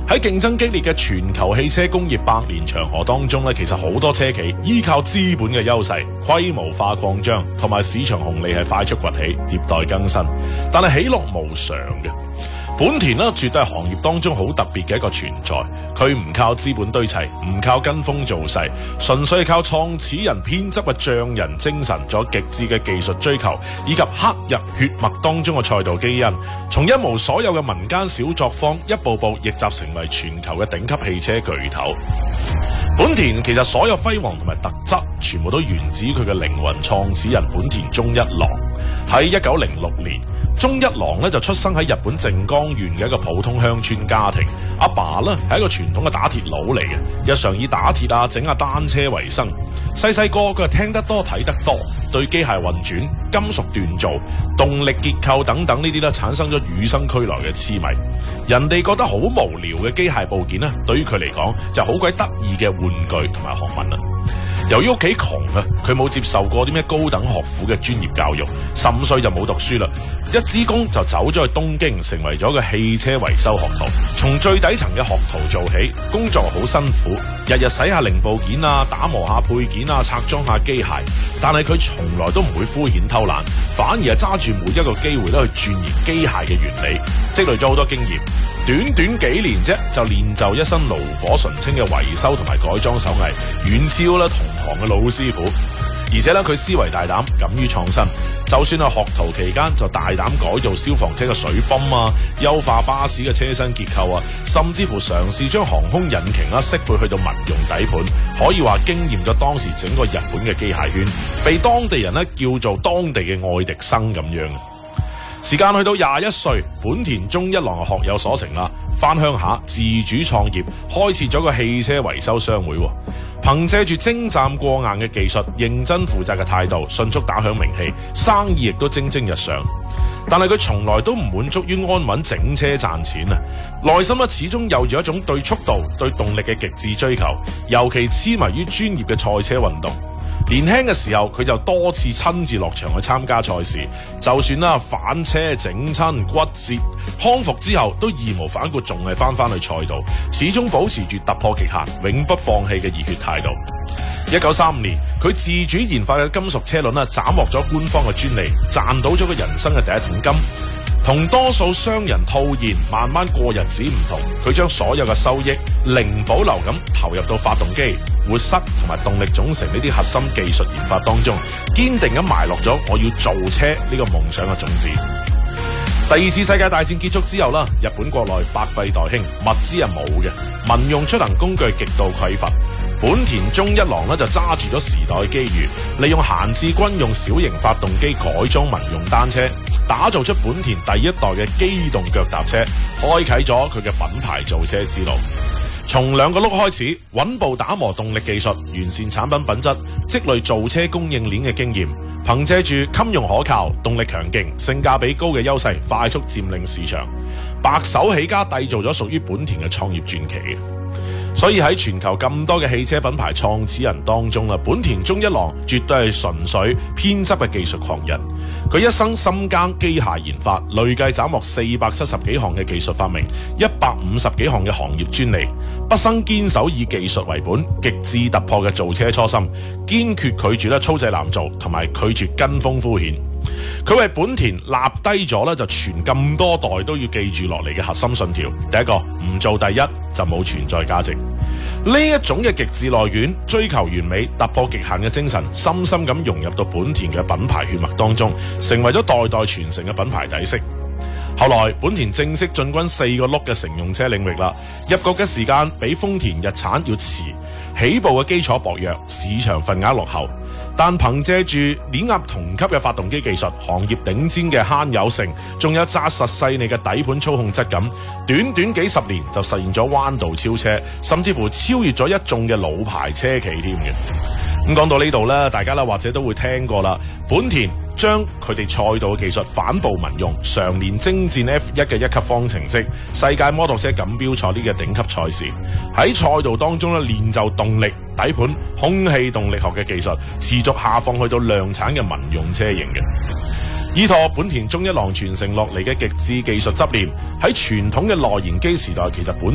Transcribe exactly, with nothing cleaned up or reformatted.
喺競爭激烈嘅全球汽車工業百年長河當中咧，其實好多車企依靠資本嘅優勢、規模化擴張同埋市場紅利係快速崛起、迭代更新，但係喜樂無常嘅。本田呢，絕對係行業當中好特別嘅一個存在，佢唔靠資本堆砌，唔靠跟風造勢，純粹係靠創始人偏執嘅匠人精神，仲有極致嘅技術追求，以及刻入血脈當中嘅賽道基因，從一無所有嘅民間小作坊，一步步逆襲成為全球嘅頂級汽車巨頭。本田其實所有輝煌同埋特質，全部都源自於佢嘅靈魂創始人本田忠一郎。喺一九零六年，忠一郎咧就出生喺日本靜岡縣嘅一個普通鄉村家庭。阿爸咧係一個傳統嘅打鐵佬嚟嘅，日常以打鐵啊、整下單車為生。細細個佢係聽得多睇得多，對機械運轉、金屬鍛造、動力結構等等呢啲咧產生咗與生俱來嘅痴迷。人哋覺得好無聊嘅機械部件咧，對於佢嚟講就好鬼得意嘅玩具同埋學問啦。由於屋企窮啊，佢冇接受過啲咩高等學府嘅專業教育，十五歲就冇讀書啦，一支公就走咗去東京，成為咗個汽車維修學徒。從最底層嘅學徒做起，工作好辛苦，日日洗下零部件啊，打磨下配件啊，拆裝下機械。但係佢從來都唔會敷衍偷懶，反而係揸住每一個機會咧去鑽研機械嘅原理，積累咗好多經驗。短短幾年啫，就練就一身爐火純青嘅維修同埋改裝手藝，遠超咧同行嘅老師傅。而且咧，佢思維大膽，敢於創新。就算係學徒期間，就大膽改造消防車嘅水泵啊，優化巴士嘅車身結構啊，甚至乎嘗試將航空引擎啦適配去到民用底盤，可以話驚豔咗當時整個日本嘅機械圈，被當地人咧叫做當地嘅愛迪生咁樣。時間去到廿一歲，本田忠一郎學有所成啦，返鄉下自主創業，開設咗個汽車維修商會。憑借住精湛過硬嘅技術、認真負責嘅態度，迅速打響名氣，生意亦都蒸蒸日上。但係佢從來都唔滿足於安穩整車賺錢啊，內心咧始終有住一種對速度、對動力嘅極致追求，尤其痴迷於專業嘅賽車運動。年輕嘅時候，佢就多次親自落場去參加賽事，就算啦反車整親骨折，康復之後都義無反顧，仲係翻翻去賽道，始終保持住突破極限、永不放棄嘅熱血態度。一九三五年，佢自主研發嘅金屬車輪啊，斬獲咗官方嘅專利，賺到咗佢人生嘅第一桶金。同多數商人套現慢慢過日子唔同，佢將所有嘅收益零保留咁投入到發動機、活塞同埋動力總成呢啲核心技術研發當中，堅定咁埋落咗我要造車呢個夢想嘅種子。第二次世界大戰結束之後啦，日本國內百廢待興，物資係冇嘅，民用出行工具極度匱乏。本田忠一郎咧就揸住咗時代機遇，利用閒置軍用小型發動機改裝民用單車，打造出本田第一代嘅機動腳踏車，開啟咗佢嘅品牌造車之路。從兩個轆開始，穩步打磨動力技術，完善產品品質，積累造車供應鏈嘅經驗，憑借住襟用可靠、動力強勁、性價比高嘅優勢，快速佔領市場，白手起家締造咗屬於本田嘅創業傳奇。所以喺全球咁多嘅汽車品牌創始人當中啦，本田忠一郎絕對係純粹偏執嘅技術狂人。佢一生深耕機械研發，累計斬獲四百七十幾項嘅技術發明，一百五十幾項嘅行業專利，畢生堅守以技術為本、極致突破嘅造車初心，堅決拒絕咧粗製濫造，同埋拒絕跟風敷衍。佢為本田立低咗咧，就傳咁多代都要記住落嚟嘅核心信條。第一個，唔做第一就冇存在價值。呢一種嘅極致內卷、追求完美、突破極限嘅精神，深深咁融入到本田嘅品牌血脈當中，成為咗代代傳承嘅品牌底色。後來本田正式進軍四個轆嘅乘用車領域啦，入局嘅時間比豐田日產要遲，起步嘅基礎薄弱，市場份額落後。但憑借住碾壓同級嘅發動機技術、行業頂尖嘅慳油性，仲有紮實細膩嘅底盤操控質感，短短幾十年就實現咗彎道超車，甚至乎超越咗一眾嘅老牌車企添嘅。咁講到呢度咧，大家咧或者都會聽過啦，本田將佢哋賽道嘅技術反哺民用，常年征戰 F 一 嘅一級方程式、世界摩托車錦標賽呢個頂級賽事，喺賽道當中咧練就動力、底盤、空氣動力學嘅技術，持續下放去到量產嘅民用車型嘅。依託本田忠一郎傳承落嚟嘅極致技術執念，喺傳統嘅內燃機時代，其實本